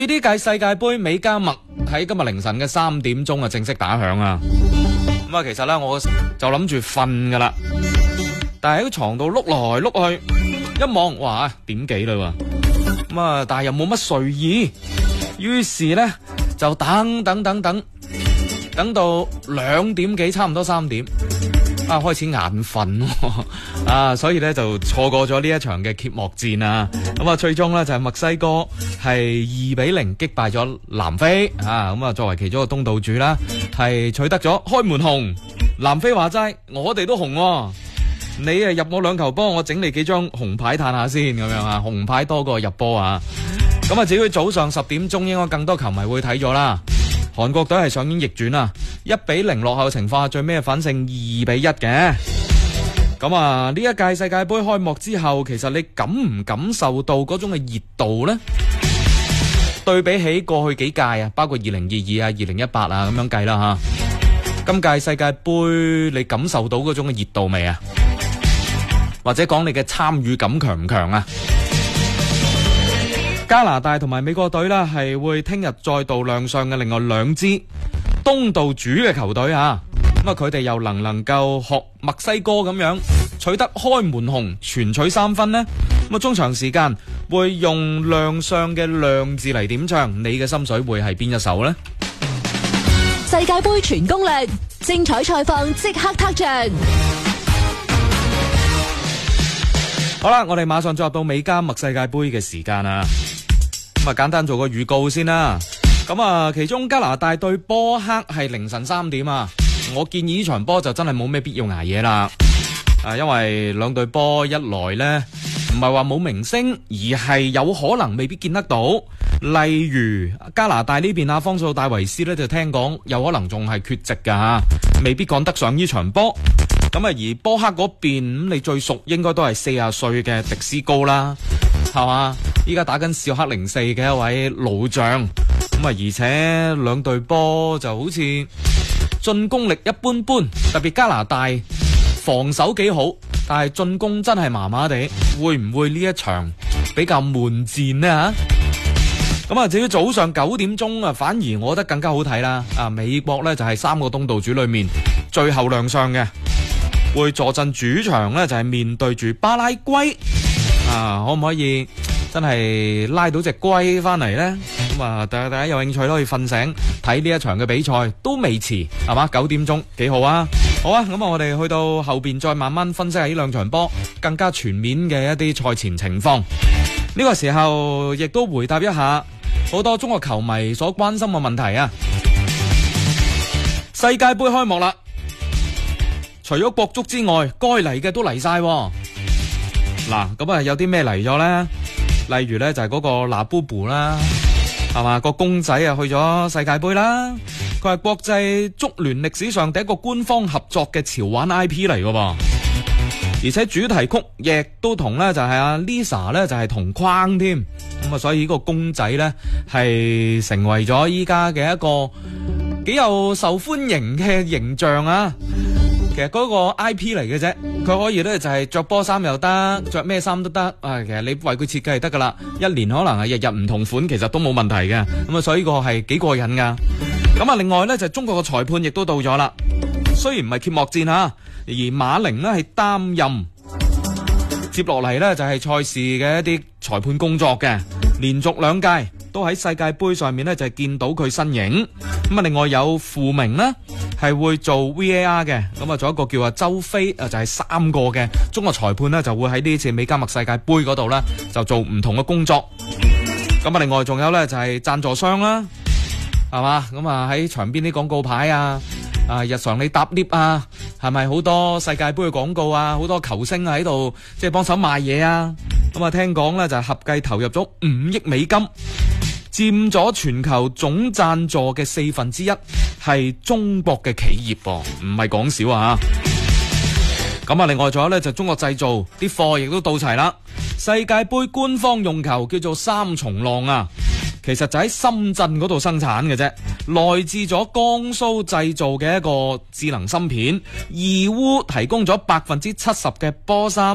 呢屆世界盃美加墨喺今日凌晨嘅3點鐘正式打響啊！咁啊，其實咧我就諗住瞓噶啦，但係喺床度碌來碌去，一望哇點幾啦，咁啊但係又冇乜睡意，於是咧就等到2點幾，差唔多3點。開始眼瞓所以咧就錯過咗呢一場嘅揭幕戰啊！咁啊，最終咧就係墨西哥係2-0擊敗咗南非咁啊，作為其中一個東道主啦，係取得咗開門紅。南非話齋，我哋都紅你入我2球波，我整你幾張紅牌嘆下先咁樣啊！紅牌多過入波啊！咁啊，至於早上10點鐘，應該更多球迷會睇咗啦。韓國隊係上演逆轉啊，1-0落後嘅情況下，最尾反勝2-1嘅。咁啊，呢一屆世界盃開幕之後，其實你感唔感受到嗰種嘅熱度呢？對比起過去幾屆啊，包括2022啊、2018啊咁樣計啦吓，今屆世界盃你感受到嗰種嘅熱度未啊？或者講你嘅參與感強唔強啊？加拿大同埋美國隊啦，係會聽日再度亮相嘅另外2支東道主嘅球隊啊！咁啊，佢哋又能夠學墨西哥咁樣取得開門紅，全取3分呢？咁啊，中場時間會用亮相嘅亮字嚟點唱，你嘅心水會係邊一首呢？ 世界盃全攻略，精彩賽況即刻撻着。 好啦，我哋馬上進入到美加墨世界盃嘅時間啊！咁啊，簡單做個預告先啦。咁啊，其中加拿大對波克係凌晨3點啊。我建議呢場波就真係冇咩必要捱夜啦。因為兩隊波一來呢，唔係話冇明星，而係有可能未必見得到。例如加拿大呢邊方素戴維斯呢，就聽講有可能仲係缺席噶吓，未必趕得上呢場波。咁啊，而波克嗰邊你最熟應該都係40歲嘅迪斯高啦，係嘛？依家打緊少克04嘅一位老將。咁啊，而且兩隊波就好似進攻力一般般，特別加拿大防守幾好，但係進攻真係麻麻地，會唔會呢一場比較悶戰呢？咁啊，至於早上9點鐘啊，反而我覺得更加好睇啦。美國呢就係3個東道主裏面最後亮相嘅，會坐鎮主場呢就係面對住巴拉圭可唔可以真係拉到隻龜翻嚟呢？咁啊，大家有興趣都可以瞓醒睇呢一場嘅比賽，都未遲係嘛？9點鐘幾好啊！好啊，咁啊，我哋去到後邊再慢慢分析下呢兩場波更加全面嘅一啲賽前情況。呢個時候亦都回答一下好多中國球迷所關心嘅問題啊！世界盃開幕啦，除咗國足之外，該嚟嘅都嚟晒。嗱，咁啊有啲咩嚟咗呢？例如呢，就係嗰個拿布布啦，係嘛，個公仔啊去咗世界盃啦。佢係國際足聯歷史上第一個官方合作嘅潮玩 IP 嚟㗎噃，而且主題曲亦都同呢就係阿 Lisa 呢就係同框添。咁啊，所以呢個公仔呢係成為咗依家嘅一個幾有受歡迎嘅形象啊！其實嗰個 IP 嚟嘅啫，佢可以咧就係着波衫又得，着咩衫都得。其實你為佢設計就得噶啦，一年可能係日日唔同款，其實都冇問題嘅。咁啊，所以呢個係幾過癮噶。咁啊，另外咧就中國嘅裁判亦都到咗啦。雖然唔係揭幕戰而馬寧呢係擔任接落嚟呢就係賽事嘅一啲裁判工作嘅，連續2屆都喺世界盃上面呢就係見到佢身影。咁啊，另外有傅明呢係會做 VAR 嘅，咁啊，仲有一個叫周飛就係3個嘅中國裁判呢就會喺呢次美加墨世界盃嗰度呢就做唔同嘅工作。咁啊，另外仲有呢就係贊助商啦，係嘛？咁啊喺場邊啲廣告牌日常你搭 lift 係咪好多世界盃嘅廣告好多球星喺度即係幫手賣嘢咁啊，聽講呢就係合計投入咗5億美金。佔咗全球總贊助嘅1/4，係中國嘅企業噃，唔係講少啊！咁啊，另外仲有呢，就中國製造啲貨亦都到齊啦。世界盃官方用球叫做3重浪其實就喺深圳嗰度生產嘅啫，內置咗江蘇製造嘅一個智能芯片，義烏提供咗70%嘅波衫。